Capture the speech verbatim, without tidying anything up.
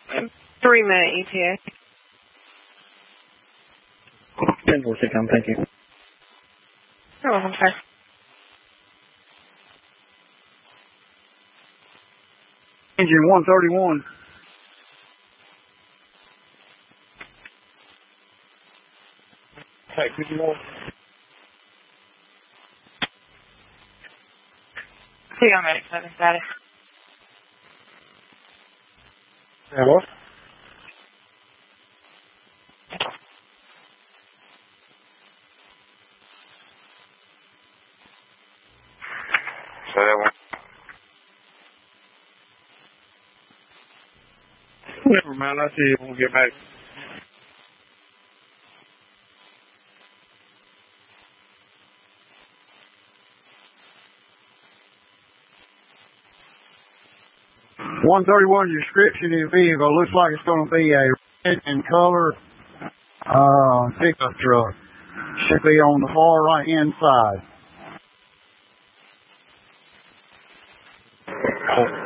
Three minute E T A. ten four six, thank you. You're welcome, sir. Engine one thirty-one. Hey, fifty-one. See you on medic seven status. Yeah, what? Say that one. Never mind, I see you when we get back. one thirty-one description of the vehicle looks like it's going to be a red in color uh, pickup truck. Should be on the far right hand side.